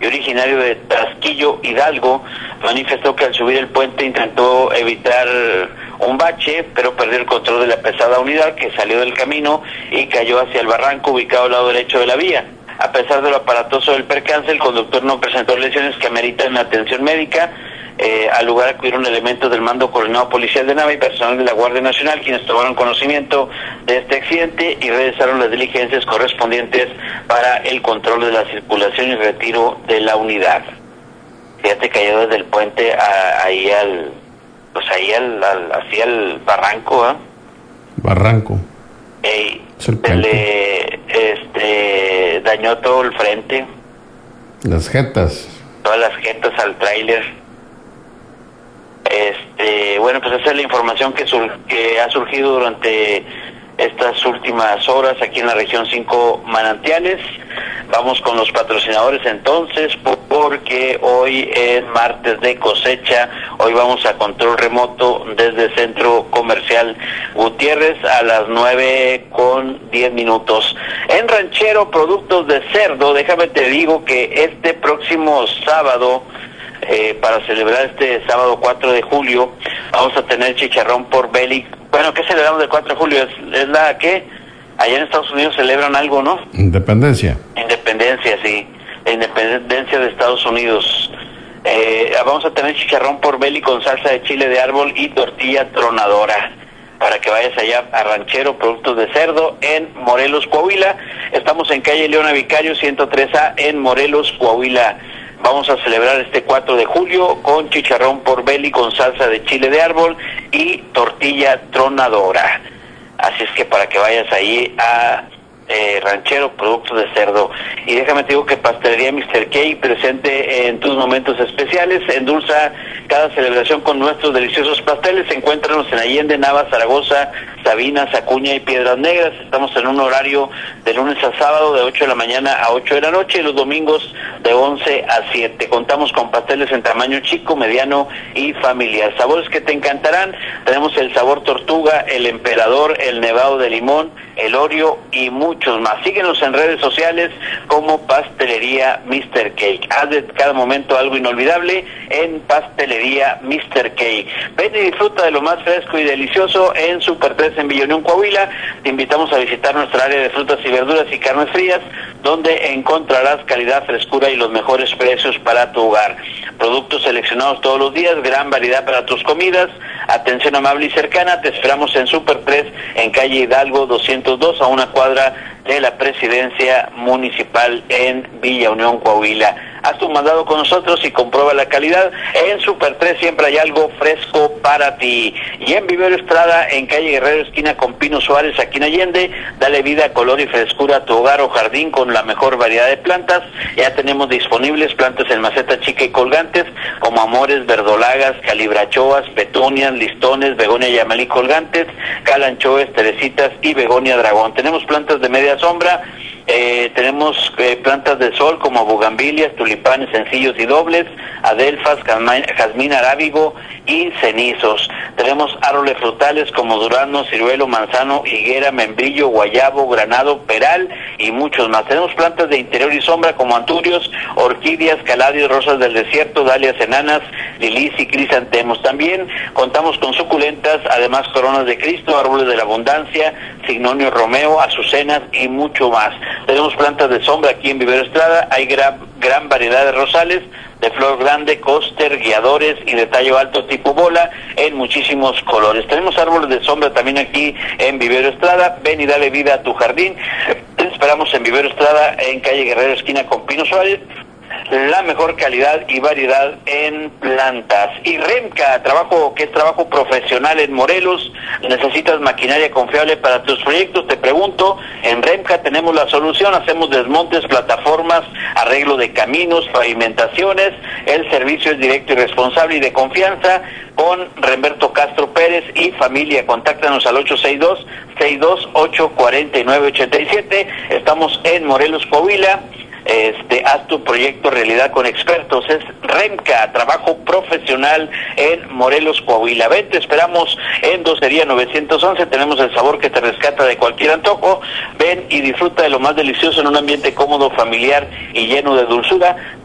y originario de Tasquillo, Hidalgo, manifestó que al subir el puente intentó evitar un bache, pero perdió el control de la pesada unidad que salió del camino y cayó hacia el barranco ubicado al lado derecho de la vía. A pesar de lo aparatoso del percance, el conductor no presentó lesiones que ameritan atención médica. Al lugar acudieron elementos del Mando Coordinado Policial de Nava y personal de la Guardia Nacional, quienes tomaron conocimiento de este accidente y realizaron las diligencias correspondientes para el control de la circulación y retiro de la unidad. Fíjate, cayó desde el puente hacia el barranco, ¿eh? Barranco. Dañó todo el frente. Las jetas. Todas las jetas al tráiler. Bueno, pues esa es la información que ha surgido durante estas últimas horas aquí en la región 5 Manantiales. Vamos con los patrocinadores entonces, porque hoy es martes de cosecha. Hoy vamos a control remoto desde el Centro Comercial Gutiérrez a las 9:10. En Ranchero, productos de cerdo. Déjame te digo que este próximo sábado, para celebrar este sábado 4 de julio, vamos a tener chicharrón por belly. Bueno, ¿qué celebramos del 4 de julio? ¿Es la que allá en Estados Unidos celebran algo, no? Independencia, sí. La independencia de Estados Unidos. Vamos a tener chicharrón por belly con salsa de chile de árbol y tortilla tronadora. Para que vayas allá a Ranchero, productos de cerdo, en Morelos, Coahuila. Estamos en calle Leona Vicario, 103A, en Morelos, Coahuila. Vamos a celebrar este 4 de julio con chicharrón por belly con salsa de chile de árbol y tortilla tronadora. Así es que para que vayas ahí a Ranchero, productos de cerdo. Y déjame te digo que Pastelería Mr. K, presente en tus momentos especiales, endulza cada celebración con nuestros deliciosos pasteles. Encuéntranos en Allende, Nava, Zaragoza, Sabinas, Acuña y Piedras Negras. Estamos en un horario de lunes a sábado de 8 de la mañana a 8 de la noche y los domingos de 11 a 7. Contamos con pasteles en tamaño chico, mediano y familiar. Sabores que te encantarán. Tenemos el sabor tortuga, el emperador, el nevado de limón, el Oreo y muchos más. Síguenos en redes sociales como Pastelería Mr. Cake. Haz de cada momento algo inolvidable en Pastelería Mr. Cake. Ven y disfruta de lo más fresco y delicioso en Super 3 en Villa Unión, Coahuila. Te invitamos a visitar nuestra área de frutas y verduras y carnes frías, donde encontrarás calidad, frescura y los mejores precios para tu hogar. Productos seleccionados todos los días, gran variedad para tus comidas, atención amable y cercana. Te esperamos en Super 3 en calle Hidalgo 202, a una cuadra de la Presidencia Municipal en Villa Unión, Coahuila. Haz tu mandado con nosotros y comprueba la calidad. En Super 3 siempre hay algo fresco para ti. Y en Vivero Estrada, en calle Guerrero, esquina con Pino Suárez, aquí en Allende, dale vida, color y frescura a tu hogar o jardín con la mejor variedad de plantas. Ya tenemos disponibles plantas en maceta chica y colgantes, como amores, verdolagas, calibrachoas, petunias, listones, begonia yamalí colgantes, calanchoes, teresitas y begonia dragón. Tenemos plantas de media sombra. Tenemos plantas de sol como bugambilias, tulipanes sencillos y dobles, adelfas, jazmín arábigo y cenizos. Tenemos árboles frutales como durazno, ciruelo, manzano, higuera, membrillo, guayabo, granado, peral y muchos más. Tenemos plantas de interior y sombra como anturios, orquídeas, caladios, rosas del desierto, dalias enanas, lilís y crisantemos. También contamos con suculentas, además coronas de Cristo, árboles de la abundancia, signonio romeo, azucenas y mucho más. Tenemos plantas de sombra aquí en Vivero Estrada. Hay gran variedad de rosales de flor grande, cóster, guiadores y de tallo alto tipo bola en muchísimos colores. Tenemos árboles de sombra también aquí en Vivero Estrada. Ven y dale vida a tu jardín. Te esperamos en Vivero Estrada, en calle Guerrero, esquina con Pino Suárez. La mejor calidad y variedad en plantas. Y Remca, trabajo profesional en Morelos. Necesitas maquinaria confiable para tus proyectos. Te pregunto, en Remca tenemos la solución. Hacemos desmontes, plataformas, arreglo de caminos, pavimentaciones. El servicio es directo y responsable y de confianza con Remberto Castro Pérez y familia. Contáctanos al 862-628-4987. Estamos en Morelos, Coahuila. Haz tu proyecto realidad con expertos. Es Remca, trabajo profesional en Morelos, Coahuila. Ven, te esperamos en Docería 911. Tenemos el sabor que te rescata de cualquier antojo. Ven y disfruta de lo más delicioso en un ambiente cómodo, familiar y lleno de dulzura.